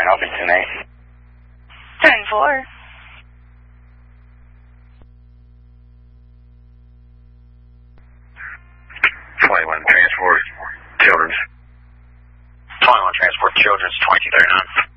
help you tonight? 10-4. 21 Transport Children's. 21 Transport Children's, 2239.